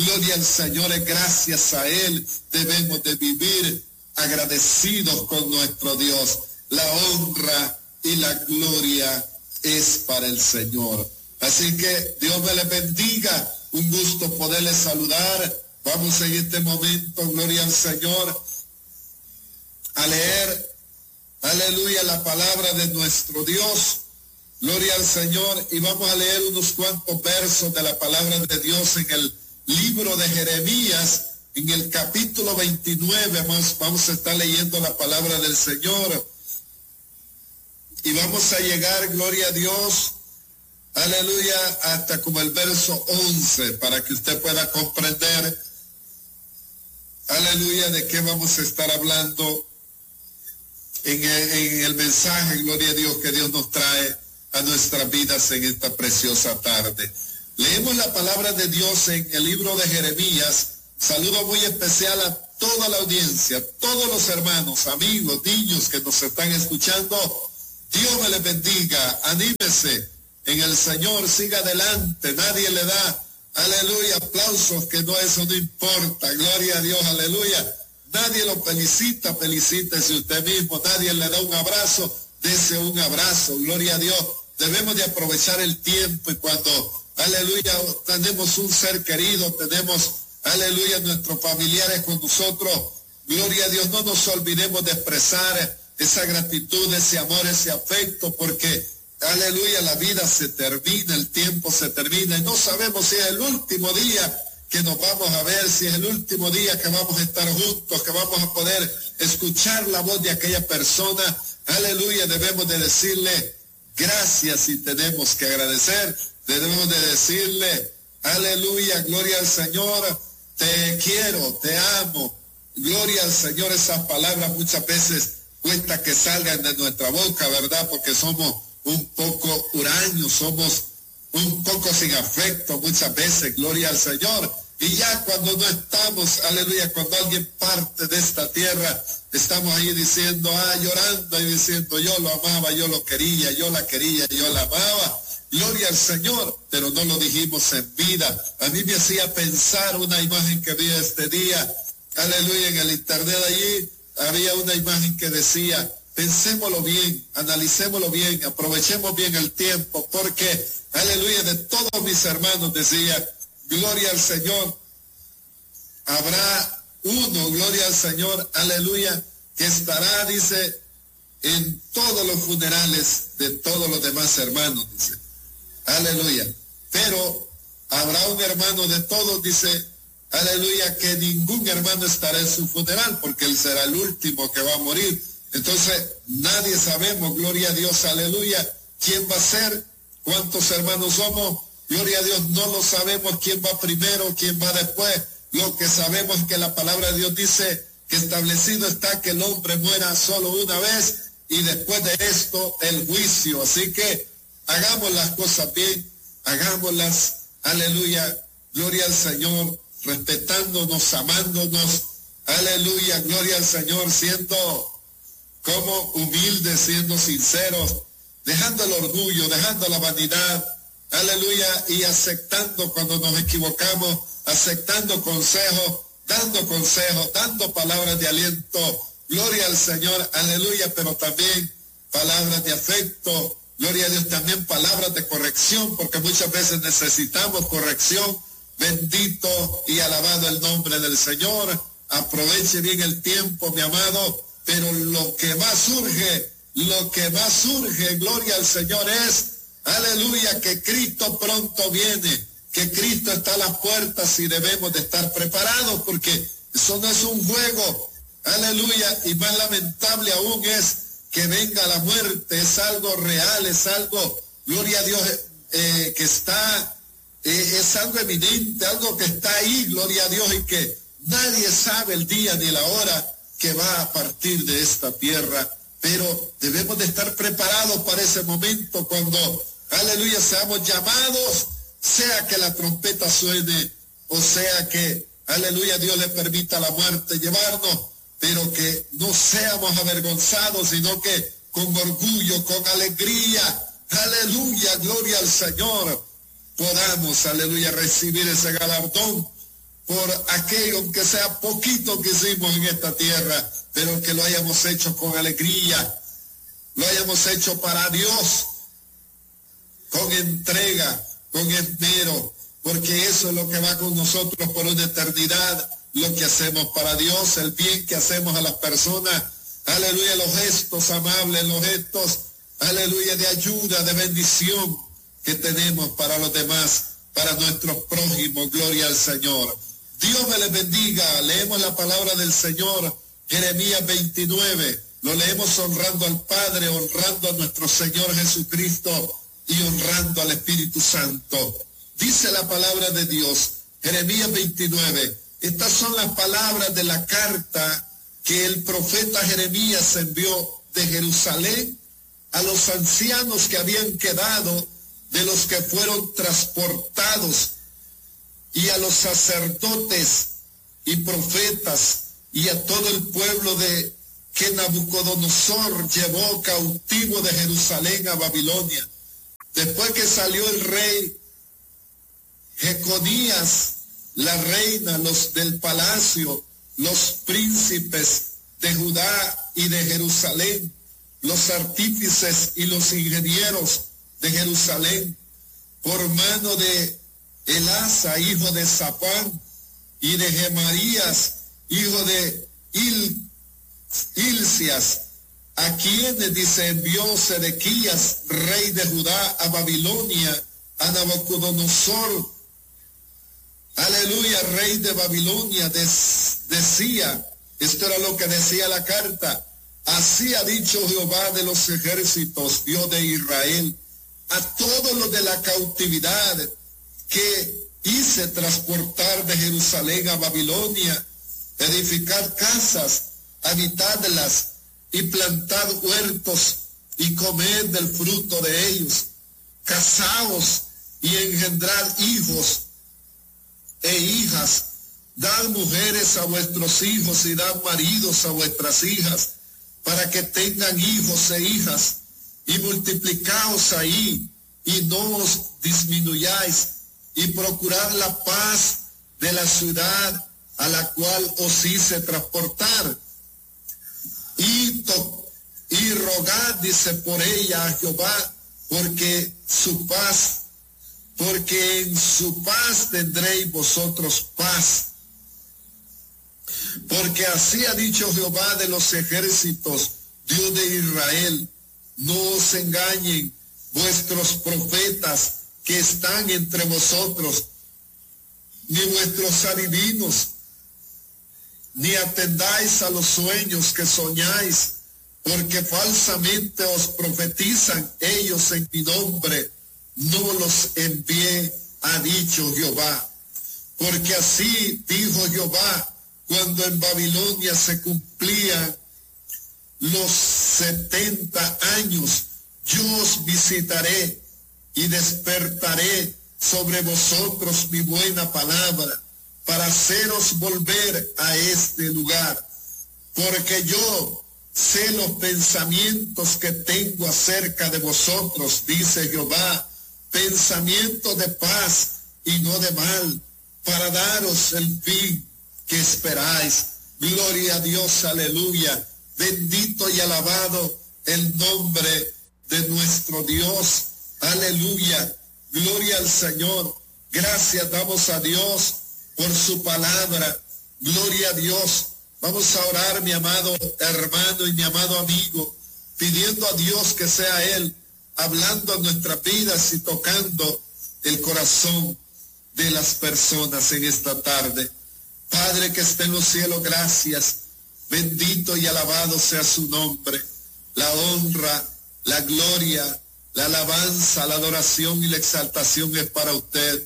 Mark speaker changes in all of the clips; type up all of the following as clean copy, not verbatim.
Speaker 1: Gloria al Señor, es gracias a Él debemos de vivir agradecidos con nuestro Dios. La honra y la gloria es para el Señor. Así que Dios me les bendiga. Un gusto poderles saludar. Vamos en este momento, gloria al Señor, a leer, aleluya, la palabra de nuestro Dios. Gloria al Señor. Y vamos a leer unos cuantos versos de la palabra de Dios en el libro de Jeremías, en el capítulo 29. Vamos a estar leyendo la palabra del Señor. Y vamos a llegar, gloria a Dios, aleluya, hasta como el verso 11, para que usted pueda comprender, aleluya, de qué vamos a estar hablando en el mensaje, gloria a Dios, que Dios nos trae a nuestras vidas en esta preciosa tarde. Leemos la palabra de Dios en el libro de Jeremías. Saludo muy especial a toda la audiencia, todos los hermanos, amigos, niños que nos están escuchando. Dios me les bendiga, anímese en el Señor, siga adelante, nadie le da, aleluya, aplausos, que no, eso no importa, gloria a Dios, aleluya. Nadie lo felicita, felicítese usted mismo, nadie le da un abrazo, dese un abrazo, gloria a Dios. Debemos de aprovechar el tiempo y cuando, aleluya, tenemos un ser querido, tenemos, aleluya, nuestros familiares con nosotros, gloria a Dios, no nos olvidemos de expresar esa gratitud, ese amor, ese afecto, porque, aleluya, la vida se termina, el tiempo se termina, y no sabemos si es el último día que nos vamos a ver, si es el último día que vamos a estar juntos, que vamos a poder escuchar la voz de aquella persona. Aleluya, debemos de decirle gracias y tenemos que agradecer, debemos de decirle, aleluya, gloria al Señor, te quiero, te amo, gloria al Señor. Esas palabras muchas veces cuesta que salgan de nuestra boca, ¿verdad? Porque somos un poco huraños, somos un poco sin afecto muchas veces, gloria al Señor. Y ya cuando no estamos, aleluya, cuando alguien parte de esta tierra, estamos ahí diciendo, llorando y diciendo, yo lo amaba, yo lo quería, yo la quería, yo la amaba. Gloria al Señor, pero no lo dijimos en vida. A mí me hacía pensar una imagen que vi este día, aleluya, en el internet allí, había una imagen que decía, pensémoslo bien, analicémoslo bien, aprovechemos bien el tiempo, porque, aleluya, de todos mis hermanos decía, gloria al Señor, habrá uno, gloria al Señor, aleluya, que estará, dice, en todos los funerales de todos los demás hermanos, dice, aleluya, pero habrá un hermano de todos, dice, aleluya, que ningún hermano estará en su funeral, porque él será el último que va a morir. Entonces, nadie sabemos, gloria a Dios, aleluya, quién va a ser, cuántos hermanos somos, gloria a Dios, no lo sabemos quién va primero, quién va después. Lo que sabemos es que la palabra de Dios dice que establecido está que el hombre muera solo una vez y después de esto el juicio. Así que hagamos las cosas bien, hagámoslas, aleluya, gloria al Señor, respetándonos, amándonos, aleluya, gloria al Señor, siendo como humildes, siendo sinceros, dejando el orgullo, dejando la vanidad, aleluya, y aceptando cuando nos equivocamos, aceptando consejos, dando palabras de aliento, gloria al Señor, aleluya, pero también palabras de afecto, gloria a Dios, también palabras de corrección, porque muchas veces necesitamos corrección. Bendito y alabado el nombre del Señor. Aproveche bien el tiempo, mi amado, pero lo que más surge, gloria al Señor, es, aleluya, que Cristo pronto viene, que Cristo está a las puertas y debemos de estar preparados, porque eso no es un juego, aleluya, y más lamentable aún es que venga la muerte, es algo real, es algo, gloria a Dios, que está, es algo evidente, algo que está ahí, gloria a Dios, y que nadie sabe el día ni la hora que va a partir de esta tierra, pero debemos de estar preparados para ese momento cuando, aleluya, seamos llamados, sea que la trompeta suene, o sea que, aleluya, Dios le permita a la muerte llevarnos, pero que no seamos avergonzados, sino que con orgullo, con alegría, aleluya, gloria al Señor, podamos, aleluya, recibir ese galardón, por aquello, aunque sea poquito que hicimos en esta tierra, pero que lo hayamos hecho con alegría, lo hayamos hecho para Dios, con entrega, con esmero, porque eso es lo que va con nosotros por una eternidad, lo que hacemos para Dios, el bien que hacemos a las personas, aleluya, los gestos amables, los gestos, aleluya, de ayuda, de bendición que tenemos para los demás, para nuestros prójimos, gloria al Señor. Dios me les bendiga. Leemos la palabra del Señor, Jeremías 29, lo leemos honrando al Padre, honrando a nuestro Señor Jesucristo y honrando al Espíritu Santo. Dice la palabra de Dios, Jeremías 29, estas son las palabras de la carta que el profeta Jeremías envió de Jerusalén a los ancianos que habían quedado de los que fueron transportados, y a los sacerdotes y profetas y a todo el pueblo de que Nabucodonosor llevó cautivo de Jerusalén a Babilonia. Después que salió el rey Jeconías, la reina, los del palacio, los príncipes de Judá y de Jerusalén, los artífices y los ingenieros de Jerusalén, por mano de Elasa, hijo de Safán, y de Gemarías, hijo de Hilcias, a quienes, dice, envió Sedequías, rey de Judá, a Babilonia, a Nabucodonosor, aleluya, rey de Babilonia, decía, esto era lo que decía la carta: así ha dicho Jehová de los ejércitos, Dios de Israel, a todos los de la cautividad que hice transportar de Jerusalén a Babilonia, edificar casas, habitadlas y plantar huertos y comer del fruto de ellos, casaos y engendrar hijos e hijas, dad mujeres a vuestros hijos y dad maridos a vuestras hijas, para que tengan hijos e hijas, y multiplicaos ahí y no os disminuyáis, y procurad la paz de la ciudad a la cual os hice transportar, y rogad, dice, por ella a Jehová, porque en su paz tendréis vosotros paz. Porque así ha dicho Jehová de los ejércitos, Dios de Israel: no os engañen vuestros profetas que están entre vosotros, ni vuestros adivinos, ni atendáis a los sueños que soñáis, porque falsamente os profetizan ellos en mi nombre. No los envié, ha dicho Jehová. Porque así dijo Jehová, cuando en Babilonia se cumplían los 70 años, yo os visitaré y despertaré sobre vosotros mi buena palabra, para haceros volver a este lugar. Porque yo sé los pensamientos que tengo acerca de vosotros, dice Jehová, pensamientos de paz y no de mal, para daros el fin que esperáis. Gloria a Dios, aleluya. Bendito y alabado el nombre de nuestro Dios, aleluya. Gloria al Señor. Gracias damos a Dios por su palabra. Gloria a Dios. Vamos a orar, mi amado hermano y mi amado amigo, pidiendo a Dios que sea Él hablando a nuestras vidas y tocando el corazón de las personas en esta tarde. Padre que está en los cielos, gracias. Bendito y alabado sea su nombre. La honra, la gloria, la alabanza, la adoración y la exaltación es para usted.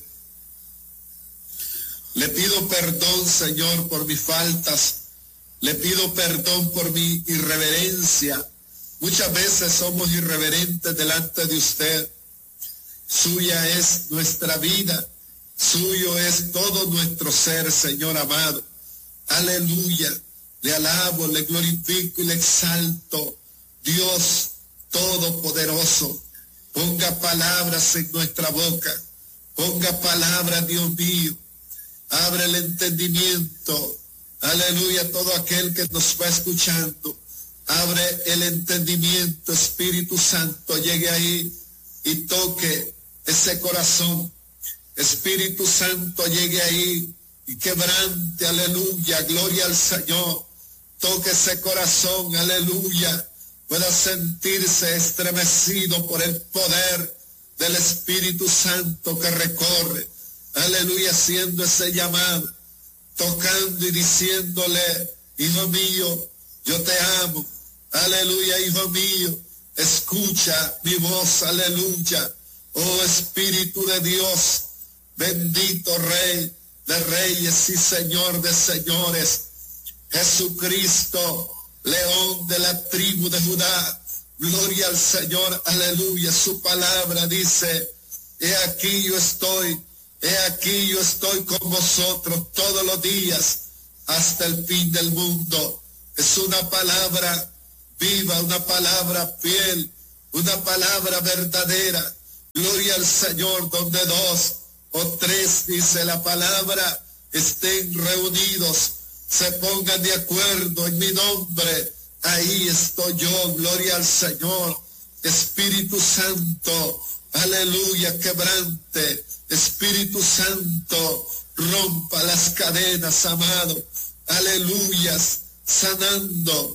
Speaker 1: Le pido perdón, Señor, por mis faltas. Le pido perdón por mi irreverencia. Muchas veces somos irreverentes delante de usted. Suya es nuestra vida. Suyo es todo nuestro ser, Señor amado. Aleluya. Le alabo, le glorifico y le exalto. Dios Todopoderoso, ponga palabras en nuestra boca. Ponga palabras, Dios mío. abre el entendimiento, aleluya, todo aquel que nos va escuchando, abre el entendimiento, Espíritu Santo, llegue ahí y toque ese corazón. Espíritu Santo, llegue ahí y quebrante, aleluya, gloria al Señor. Toque ese corazón, aleluya, pueda sentirse estremecido por el poder del Espíritu Santo que recorre, aleluya, haciendo ese llamado, tocando y diciéndole: hijo mío, yo te amo, aleluya, hijo mío, escucha mi voz, aleluya. Oh Espíritu de Dios, bendito Rey de reyes y Señor de señores, Jesucristo, León de la tribu de Judá, gloria al Señor, aleluya. Su palabra dice: he aquí yo estoy con vosotros todos los días hasta el fin del mundo. Es una palabra viva, una palabra fiel, una palabra verdadera. Gloria al Señor, donde 2 o 3, dice la palabra, estén reunidos, se pongan de acuerdo en mi nombre, ahí estoy yo. Gloria al Señor. Espíritu Santo, aleluya, quebrante. Espíritu Santo, rompa las cadenas, amado, aleluyas, sanando,